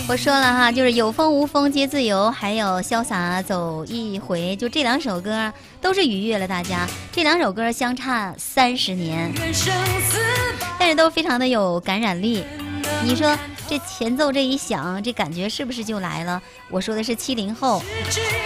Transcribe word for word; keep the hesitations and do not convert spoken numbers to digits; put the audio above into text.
我说了哈，就是有风无风皆自由，还有潇洒走一回，就这两首歌都是愉悦了大家。这两首歌相差三十年，但是都非常的有感染力。你说这前奏这一响，这感觉是不是就来了？我说的是七零后。